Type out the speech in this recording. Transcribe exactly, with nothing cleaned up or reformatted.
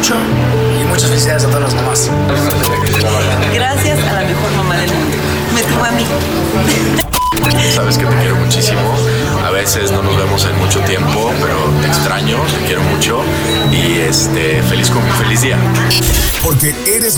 mucho y muchas felicidades a todas las mamás. Gracias a la mejor mamá del mundo. Me tocó a mí. Sabes que te quiero muchísimo. A veces no nos vemos en mucho tiempo, pero te extraño, te quiero mucho y este feliz con feliz día. Porque eres